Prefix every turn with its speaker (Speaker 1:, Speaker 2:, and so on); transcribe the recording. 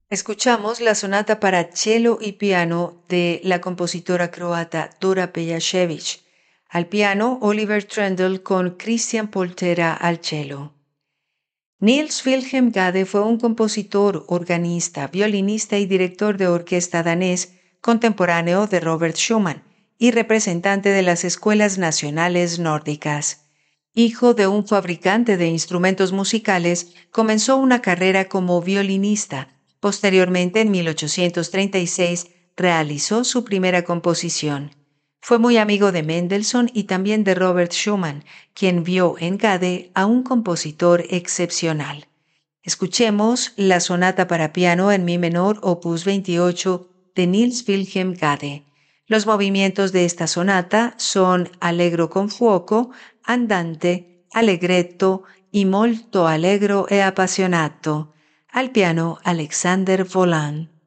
Speaker 1: Escuchamos la sonata para cello y piano de la compositora croata Dora Pejacevic. Al piano, Oliver Trendle con Christian Poltera al cello. Niels Wilhelm Gade fue un compositor, organista, violinista y director de orquesta danés contemporáneo de Robert Schumann y representante de las escuelas nacionales nórdicas. Hijo de un fabricante de instrumentos musicales, comenzó una carrera como violinista. Posteriormente, en 1836, realizó su primera composición. Fue muy amigo de Mendelssohn y también de Robert Schumann, quien vio en Gade a un compositor excepcional. Escuchemos la sonata para piano en mi menor opus 28 de Niels Wilhelm Gade. Los movimientos de esta sonata son allegro con fuoco, andante, allegretto y molto allegro e appassionato. Al piano Alexander Volan.